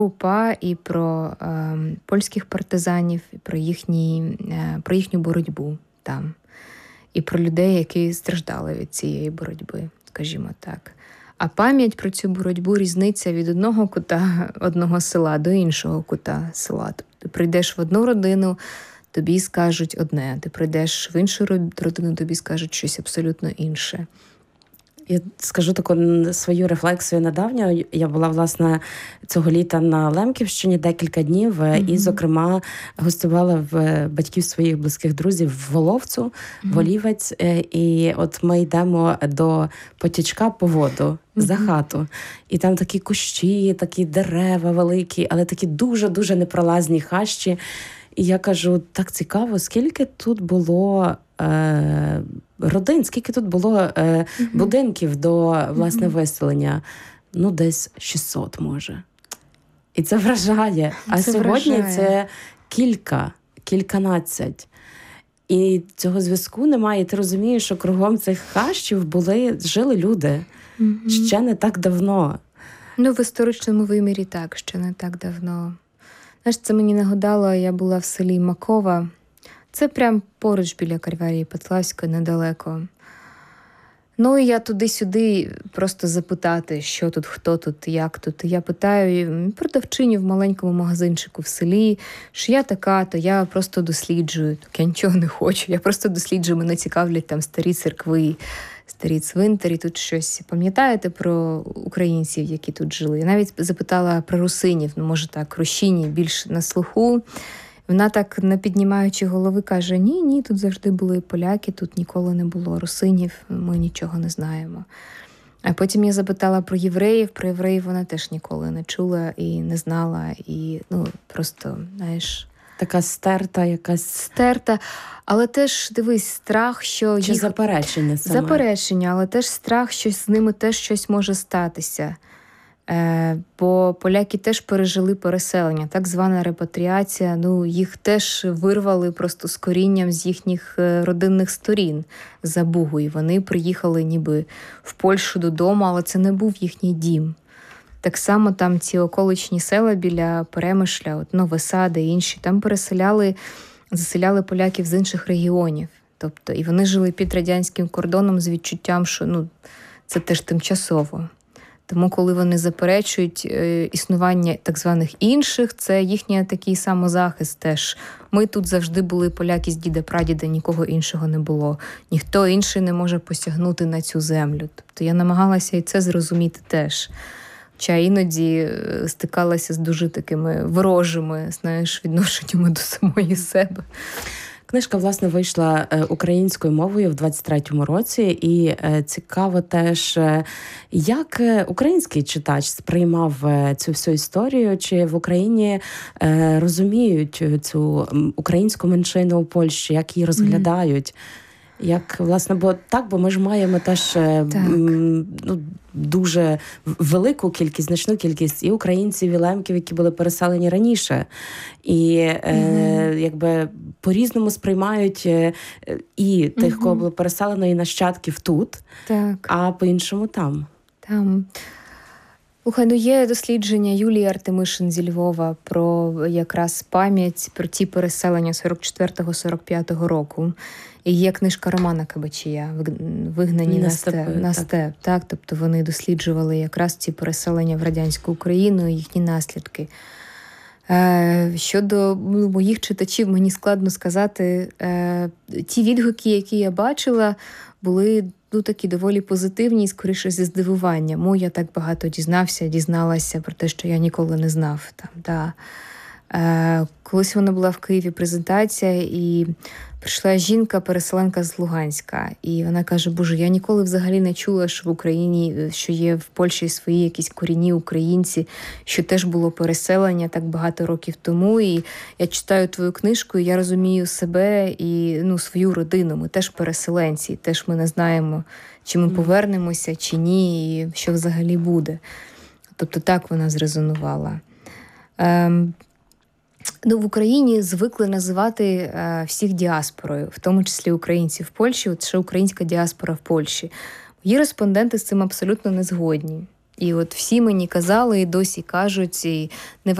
УПА і про польських партизанів, і про їхню боротьбу там. І про людей, які страждали від цієї боротьби, скажімо так. А пам'ять про цю боротьбу різниця від одного кута одного села до іншого кута села. Ти прийдеш в одну родину, тобі скажуть одне, ти прийдеш в іншу родину, тобі скажуть щось абсолютно інше. Я скажу таку свою рефлексію недавню. Я була, власне, цього літа на Лемківщині декілька днів і, зокрема, гостювала в батьків своїх близьких друзів в Воловцю, Волівець. І от ми йдемо до потічка по воду за хату. І там такі кущі, такі дерева великі, але такі дуже-дуже непролазні хащі. І я кажу, так цікаво, скільки тут було родин, скільки тут було будинків до, власне, виселення. Ну, десь 600, може. І це вражає. А це сьогодні вражає. Це кільканадцять. І цього зв'язку немає. І ти розумієш, що кругом цих хащів жили люди. Ще не так давно. Ну, в історичному вимірі так, ще не так давно. Знаєш, це мені нагадало, я була в селі Макова. Це прям поруч біля Кальварії Петлавської, недалеко. Ну, і я туди-сюди просто запитати, що тут, хто тут, як тут. І я питаю продавчиню в маленькому магазинчику в селі, що я така, то я просто досліджую. Так я нічого не хочу, я просто досліджую, мене цікавлять там старі церкви, старі цвинтарі, тут щось. Пам'ятаєте про українців, які тут жили? Я навіть запитала про русинів, ну, може так, русині більш на слуху. Вона так, не піднімаючи голови, каже, ні, тут завжди були поляки, тут ніколи не було русинів, ми нічого не знаємо. А потім я запитала про євреїв вона теж ніколи не чула і не знала, і, ну, просто, знаєш... Така стерта, але теж, дивись, страх, що чи заперечення саме? Заперечення, але теж страх, що з ними теж щось може статися. Бо поляки теж пережили переселення, так звана репатріація, ну, їх теж вирвали просто з корінням з їхніх родинних сторін за Бугу, і вони приїхали ніби в Польщу додому, але це не був їхній дім. Так само там ці околичні села біля Перемишля, от Нове Сади і інші, там заселяли поляків з інших регіонів. Тобто, і вони жили під радянським кордоном з відчуттям, що, ну, це теж тимчасово. Тому, коли вони заперечують існування так званих інших, це їхній такий самозахист теж. Ми тут завжди були поляки з діда-прадіда, нікого іншого не було. Ніхто інший не може посягнути на цю землю. Тобто я намагалася і це зрозуміти теж. Хоча іноді стикалася з дуже такими ворожими, знаєш, відношеннями до самої себе. Книжка, власне, вийшла українською мовою в 23-му році, і цікаво теж, як український читач сприймав цю всю історію, чи в Україні розуміють цю українську меншину у Польщі, як її розглядають. Як, власне, бо ми ж маємо теж дуже велику кількість, значну кількість і українців, і лемків, які були переселені раніше. І якби по-різному сприймають і тих, кого було переселено, і нащадків тут, а по-іншому там. Слухай, ну є дослідження Юлії Артемишин зі Львова про якраз пам'ять про ті переселення 44-45 року. І є книжка Романа Кабачія «Вигнані на степ». Так, тобто вони досліджували якраз ці переселення в радянську Україну і їхні наслідки. Щодо моїх читачів, мені складно сказати. Ті відгуки, які я бачила, були такі доволі позитивні і, скоріше, зі здивуванням. Я так багато дізналася про те, що я ніколи не знав. Колись вона була в Києві презентація, і прийшла жінка-переселенка з Луганська. І вона каже, боже, я ніколи взагалі не чула, що в Україні, що є в Польщі свої якісь корінні українці, що теж було переселення так багато років тому. І я читаю твою книжку, і я розумію себе і свою родину. Ми теж переселенці, теж ми не знаємо, чи ми повернемося, чи ні, і що взагалі буде. Тобто так вона зрезонувала. В Україні звикли називати всіх діаспорою, в тому числі українців в Польщі, от ще українська діаспора в Польщі. Мої респонденти з цим абсолютно не згодні. І от всі мені казали, і досі кажуть, і не